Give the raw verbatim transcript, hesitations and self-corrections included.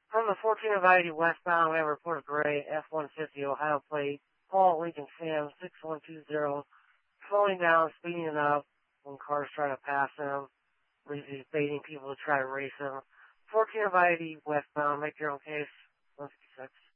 From the fourteen of I eighty westbound, we have a report of gray F one fifty Ohio plate, Paul Lincoln Sam six one two zero, slowing down, speeding up when cars try to pass him. He's baiting people to try to race him. fourteen of I eighty westbound, make your own case. one fifty-six.